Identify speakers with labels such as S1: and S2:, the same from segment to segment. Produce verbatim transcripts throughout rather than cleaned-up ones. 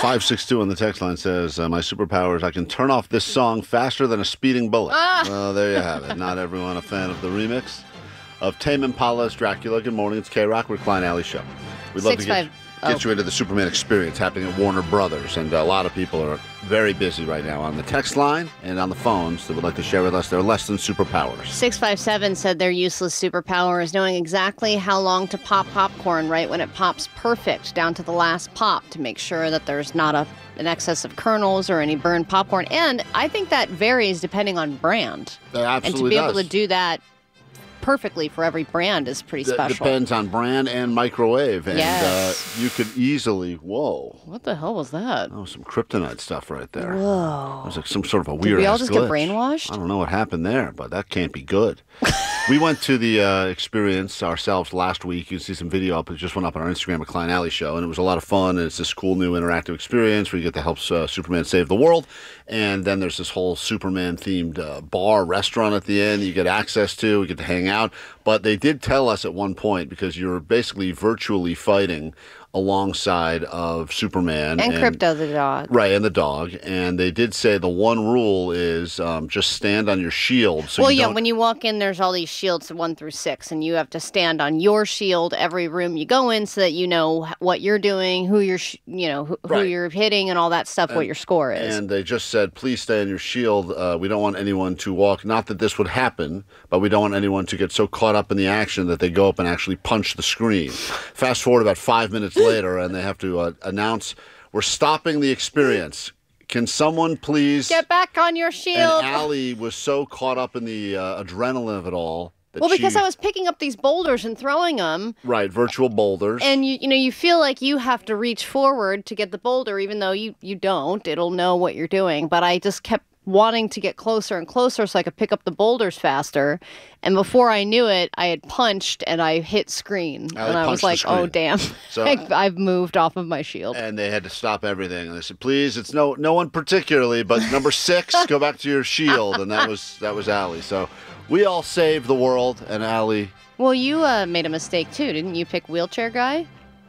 S1: five six two on the text line says, uh, my superpower is I can turn off this song faster than a speeding bullet.
S2: Ah.
S1: Well, there you have it. Not everyone a fan of the remix of Tame Impala's Dracula. Good morning. It's K-Rock. We're Klein Alley Show. We'd love
S2: Six,
S1: to get,
S2: five,
S1: get
S2: oh.
S1: you into the Superman experience happening at Warner Brothers. And a lot of people are very busy right now on the text line and on the phones that would like to share with us their less than superpowers.
S2: six five seven said their useless superpower is knowing exactly how long to pop popcorn right when it pops perfect down to the last pop to make sure that there's not a an excess of kernels or any burned popcorn. And I think that varies depending on brand.
S1: It absolutely
S2: And to be
S1: does.
S2: able to do that perfectly for every brand is pretty
S1: That
S2: special.
S1: depends on brand and microwave. And
S2: Yes.
S1: uh, you could easily, whoa.
S2: What the hell was that?
S1: Oh, some kryptonite stuff right there.
S2: Whoa.
S1: It was like some sort of a
S2: Did
S1: weird
S2: we all
S1: ass
S2: just
S1: glitch.
S2: get brainwashed?
S1: I don't know what happened there, but that can't be good. We went to the uh, experience ourselves last week. You can see some video up. It just went up on our Instagram at Klein Alley Show, and it was a lot of fun. And it's this cool new interactive experience where you get to help uh, Superman save the world. And then there's this whole Superman-themed uh, bar, restaurant at the end you get access to. You get to hang out. But they did tell us at one point, because you're basically virtually fighting alongside of Superman.
S2: And, Crypto the dog.
S1: Right, and the dog. And they did say the one rule is um, just stand on your shield. So
S2: well,
S1: you
S2: yeah,
S1: don't...
S2: when you walk in, there's all these shields, one through six, and you have to stand on your shield every room you go in so that you know what you're doing, who you're, sh- you know, who, who
S1: Right.
S2: you're hitting, and all that stuff,
S1: And-
S2: what your score is.
S1: And they just said, please stay on your shield. Uh, we don't want anyone to walk. Not that this would happen, but we don't want anyone to get so caught up in the action that they go up and actually punch the screen. Fast forward about five minutes later, and they have to uh, announce, we're stopping the experience. Can someone please...
S2: Get back on your shield.
S1: And Allie was so caught up in the uh, adrenaline of it all. That
S2: Well, because
S1: she,
S2: I was picking up these boulders and throwing them.
S1: Right, virtual boulders.
S2: And you, you know, you feel like you have to reach forward to get the boulder, even though you, you don't. It'll know what you're doing. But I just kept wanting to get closer and closer so I could pick up the boulders faster. And before I knew it, I had punched and I hit screen.
S1: Allie
S2: and I was
S1: punched the
S2: like,
S1: screen.
S2: oh, damn.
S1: So-
S2: I, I've moved off of my shield.
S1: And they had to stop everything. And they said, please, it's no no one particularly, but number six, go back to your shield. And that was that was Allie. So we all saved the world, and Allie...
S2: Well, you uh, made a mistake, too. Didn't you pick wheelchair guy?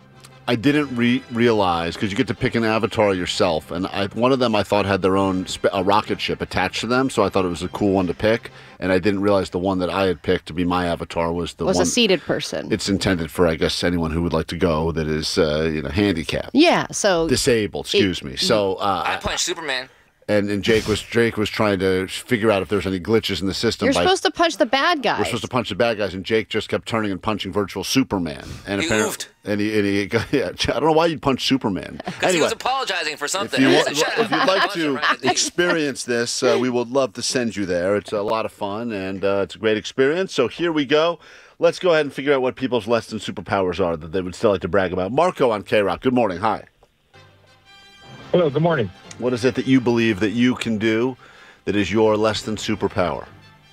S1: I didn't re- realize, because you get to pick an avatar yourself, and I, one of them I thought had their own sp- a rocket ship attached to them, so I thought it was a cool one to pick, and I didn't realize the one that I had picked to be my avatar was the
S2: Was
S1: one...
S2: a seated person.
S1: It's intended for, I guess, anyone who would like to go that is, uh, you know, handicapped.
S2: Yeah, so...
S1: Disabled, excuse me. So, uh,
S3: I punched Superman.
S1: and, and Jake was Jake was trying to figure out if there's any glitches in the system.
S2: You're
S1: by,
S2: supposed to punch the bad guys.
S1: We're supposed to punch the bad guys, and Jake just kept turning and punching virtual Superman. And
S3: He
S1: apparently,
S3: moved.
S1: and he, and he yeah, I don't know why you'd punch Superman.
S3: Because he was apologizing for something.
S1: If, you,
S3: I
S1: wa-
S3: said, "Shut
S1: if
S3: up."
S1: you'd like
S3: Punch him
S1: to
S3: right in the knee.
S1: experience this, uh, we would love to send you there. It's a lot of fun, and uh, it's a great experience. So here we go. Let's go ahead and figure out what people's less than superpowers are that they would still like to brag about. Marco on K-Rock. Good morning. Hi.
S4: Hello, good morning.
S1: What is it that you believe that you can do that is your less than superpower?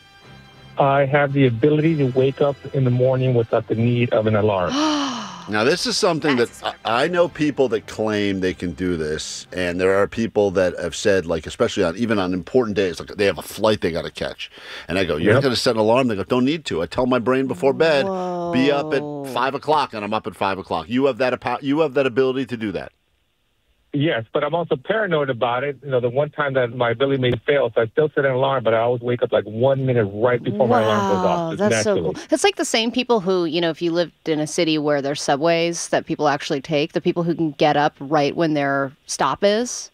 S4: I have the ability to wake up in the morning without the need of an alarm.
S1: Now, this is something that I I know people that claim they can do this, and there are people that have said, like, especially on even on important days, like they have a flight they got to catch, and I go, "You're not
S4: Yep.
S1: going to set an alarm?" They go, "Don't need to." I tell my brain before bed, "Be up
S2: Whoa.
S1: at five o'clock," and I'm up at five o'clock. You have that apo- you have that ability to do that.
S4: Yes, but I'm also paranoid about it. You know, the one time that my ability may fail, so I still set an alarm, but I always wake up like one minute right before my alarm goes off. Just
S2: that's so
S4: naturally.
S2: cool. It's like the same people who, you know, if you lived in a city where there's subways that people actually take, the people who can get up right when their stop is.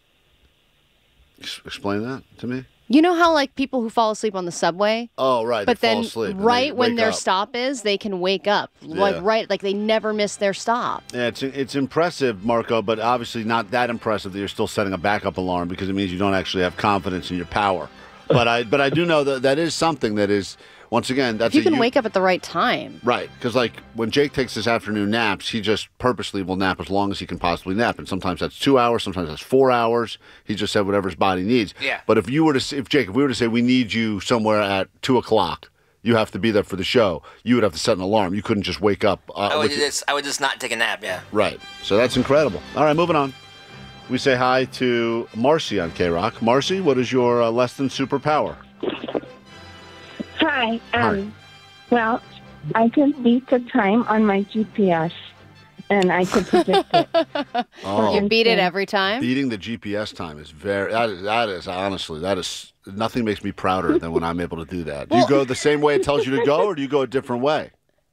S1: Ex- Explain that to me.
S2: You know how, like, people who fall asleep on the subway,
S1: Oh, right.
S2: but
S1: they
S2: then
S1: fall asleep and they
S2: right when
S1: wake
S2: their
S1: up.
S2: stop is, they can wake up. Like,
S1: Yeah.
S2: right, like they never miss their stop.
S1: Yeah, it's it's impressive, Marco, but obviously not that impressive that you're still setting a backup alarm because it means you don't actually have confidence in your power. But I but I do know that that is something that is, once again, that's
S2: If you
S1: a
S2: can
S1: u-
S2: wake up at the right time.
S1: Right, because like when Jake takes his afternoon naps, he just purposely will nap as long as he can possibly nap, and sometimes that's two hours, sometimes that's four hours. He just said whatever his body needs.
S3: Yeah.
S1: But if you were to, s- if Jake, if we were to say we need you somewhere at two o'clock, you have to be there for the show. You would have to set an alarm. You couldn't just wake up. Uh,
S3: I would
S1: with your-
S3: just, I would just not take a nap. Yeah.
S1: Right. So that's incredible. All right, moving on. We say hi to Marcy on K-Rock. Marcy, what is your uh, less than superpower?
S5: Hi. Um, Well, I can beat the time on my G P S, and I can predict it.
S1: Oh Oh.
S2: You beat it every time?
S1: Beating the G P S time is very, that is, that is honestly, that is, nothing makes me prouder than when I'm able to do that. Do you go the same way it tells you to go, or do you go a different way?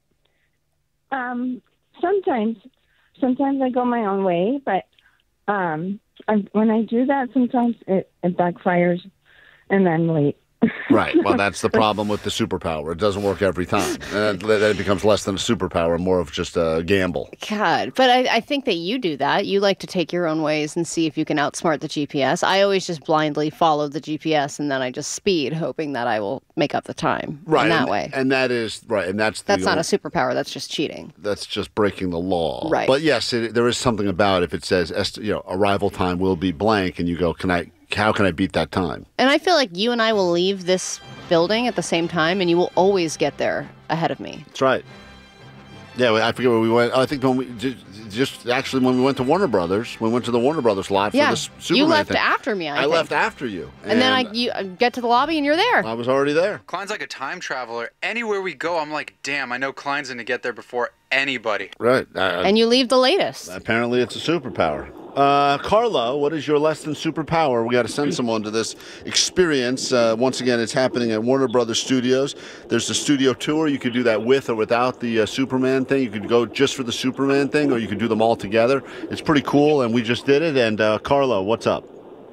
S5: Um, sometimes, sometimes I go my own way, but um, I, when I do that, sometimes it, it backfires, and I'm late.
S1: Right. Well, that's the problem with the superpower. It doesn't work every time. And then it becomes less than a superpower, more of just a gamble.
S2: God, but I, I think that you do that. You like to take your own ways and see if you can outsmart the G P S. I always just blindly follow the G P S, and then I just speed, hoping that I will make up the time
S1: Right.
S2: in that
S1: and,
S2: way.
S1: And that is, right, and that's the
S2: That's not
S1: only-
S2: a superpower. That's just cheating.
S1: That's just breaking the law.
S2: Right.
S1: But yes, it, there is something about if it says, est- you know, arrival time will be blank, and you go, can I, how can I beat that time?
S2: And I feel like you and I will leave this building at the same time, and you will always get there ahead of me.
S1: That's right. Yeah, I forget where we went. I think when we ju- just actually when we went to Warner Brothers, when we went to the Warner Brothers lot
S2: Yeah,
S1: for the S- Superman
S2: you left
S1: thing.
S2: after me, I
S1: I
S2: think.
S1: left after you,
S2: And, then I you uh, get to the lobby, and you're there.
S1: I was already there.
S6: Klein's like a time traveler. Anywhere we go, I'm like, damn, I know Klein's going to get there before anybody.
S1: Right. Uh,
S2: And you leave the latest.
S1: apparently, it's a superpower. Uh, Carlo, what is your less than superpower? We got to send someone to this experience. Uh, once again, it's happening at Warner Brothers Studios. There's the studio tour. You could do that with or without the uh, Superman thing. You could go just for the Superman thing, or you could do them all together. It's pretty cool, and we just did it. And uh, Carlo, what's up?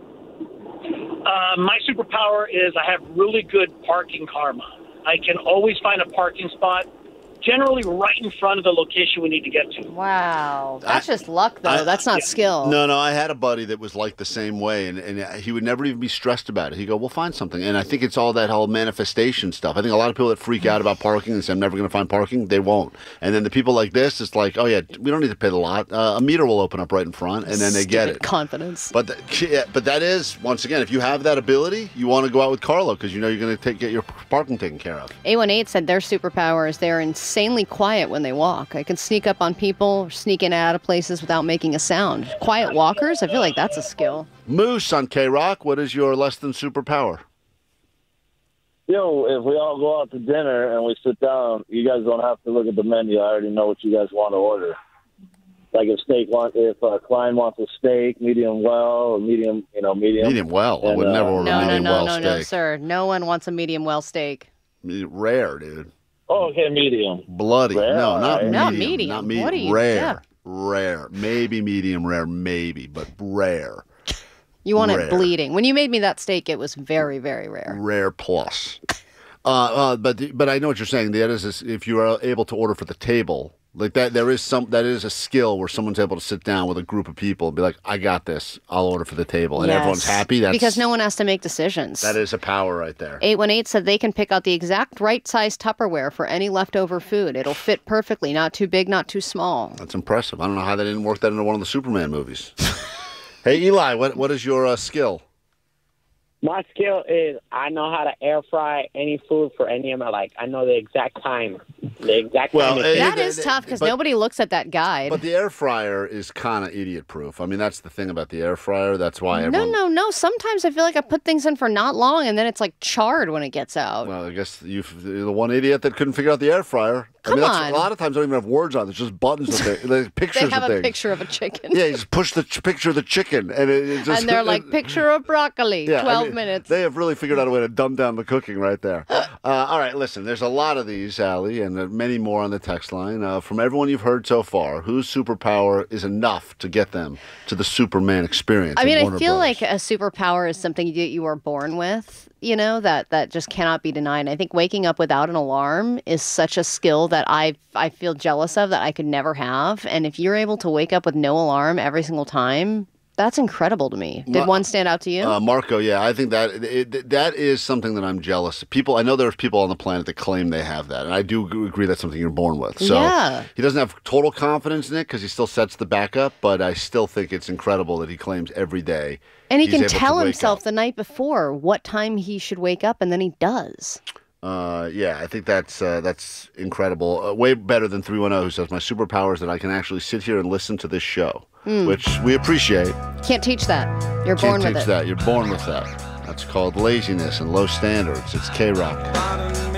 S7: Uh, my superpower is I have really good parking karma. I can always find a parking spot, generally right in front of the location we need to get to.
S2: Wow. That's
S1: I-
S2: just luck, though.
S1: I-
S2: That's not skill.
S1: No, no, I had a buddy that was like the same way, and, and he would never even be stressed about it. He'd go, we'll find something. And I think it's all that whole manifestation stuff. I think a lot of people that freak out about parking and say, I'm never going to find parking, they won't. And then the people like this, it's like, oh, yeah, we don't need to pay the lot. Uh, a meter will open up right in front, and then they get
S2: Stupid
S1: it.
S2: confidence.
S1: But th- yeah, but that is, once again, if you have that ability, you want to go out with Carlo because you know you're going to get your parking taken care of.
S2: A eighteen said their superpower is they're insanely quiet when they walk. I can sneak up on people, sneak in and out of places without making a sound. Quiet walkers? I feel like that's a skill.
S1: Moose on K-Rock, what is your less than superpower?
S8: You know, if we all go out to dinner and we sit down, you guys don't have to look at the menu. I already know what you guys want to order. Like if steak want, if uh, Klein wants a steak, medium well, or medium, you know, medium.
S1: Medium well. I
S8: And,
S1: would
S8: uh,
S1: never order
S2: No, no,
S1: medium
S2: no,
S1: well
S2: no,
S1: steak.
S2: no, sir. No one wants a medium well steak.
S1: Me- Rare, dude.
S8: Oh, okay, medium.
S1: Bloody.
S8: Rare,
S1: no, not
S8: right?
S1: medium.
S2: Not medium.
S1: Not medium.
S2: What are you-
S1: Rare.
S2: yeah.
S1: Rare. Maybe medium rare, maybe, but rare.
S2: You want
S1: Rare.
S2: it bleeding. When you made me that steak, it was very, very rare.
S1: Rare plus. Uh, uh, but the- but I know what you're saying. That is, this- if you are able to order for the table, like that, there is some that is a skill where someone's able to sit down with a group of people and be like, "I got this. I'll order for the table," and
S2: Yes.
S1: everyone's happy. That's
S2: because no one has to make decisions.
S1: that is a power right there.
S2: eight one eight said they can pick out the exact right size Tupperware for any leftover food. It'll fit perfectly, not too big, not too small.
S1: That's impressive. I don't know how they didn't work that into one of the Superman movies. Hey, Eli, what what is your uh, skill?
S9: My skill is I know how to air fry any food for any of my like. I know the exact time, the exact
S1: Well,
S9: time.
S1: eh,
S9: it
S2: That
S1: it-
S2: is
S1: it-
S2: tough because
S1: but-
S2: nobody looks at that guide.
S1: But the air fryer is kind of idiot proof. I mean, that's the thing about the air fryer. That's why
S2: no,
S1: everyone.
S2: no, no. Sometimes I feel like I put things in for not long and then it's like charred when it gets out.
S1: Well, I guess you, you're the one idiot that couldn't figure out the air fryer. I
S2: Come
S1: mean, that's,
S2: on.
S1: A lot of times I don't even have words on it. It's just buttons of things, like
S2: they
S1: pictures
S2: have
S1: of
S2: a
S1: things.
S2: picture of a chicken.
S1: Yeah, you just push the ch- picture of the chicken, and it, it just
S2: and they're like, picture of broccoli,
S1: Yeah, I
S2: twelve
S1: mean,
S2: minutes.
S1: They have really figured out a way to dumb down the cooking right there. Uh, all right, listen, there's a lot of these, Allie, and uh, many more on the text line. Uh, from everyone you've heard so far, whose superpower is enough to get them to the Superman experience?
S2: I
S1: at
S2: mean, I
S1: Warner
S2: feel
S1: Brothers?
S2: like a superpower is something that you are born with, you know, that, that just cannot be denied. And I think waking up without an alarm is such a skill that I I feel jealous of that I could never have. And if you're able to wake up with no alarm every single time, that's incredible to me. Did
S1: Ma-
S2: one stand out to you?
S1: Uh, Marco, yeah, I think that it, that is something that I'm jealous. People, I know there's people on the planet that claim they have that, and I do g- agree that's something you're born with. So
S2: Yeah.
S1: he doesn't have total confidence in it because he still sets the backup, but I still think it's incredible that he claims every day.
S2: and he
S1: he's
S2: can
S1: able to
S2: tell
S1: wake
S2: himself
S1: up.
S2: the night before what time he should wake up, and then he does.
S1: Uh, yeah, I think that's uh, that's incredible. Uh, way better than three one zero, who says my superpower is that I can actually sit here and listen to this show, which we appreciate.
S2: Can't teach that. You're
S1: Can't
S2: born
S1: teach
S2: with it.
S1: that. You're born with that. That's called laziness and low standards. It's K Rock.